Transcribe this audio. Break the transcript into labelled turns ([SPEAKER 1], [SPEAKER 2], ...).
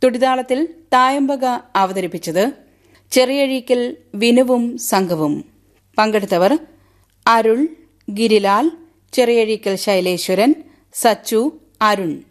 [SPEAKER 1] തുടിതാളത്തിൽ തായമ്പക അവതരിപ്പിച്ചത് ചെറിയഴീക്കൽ വിനുവും സംഘവും. പങ്കെടുത്തവർ അരുൾ, ഗിരിലാൽ, ചെറിയഴീക്കൽ ശൈലേശ്വരൻ, സച്ചു, അരുൺ.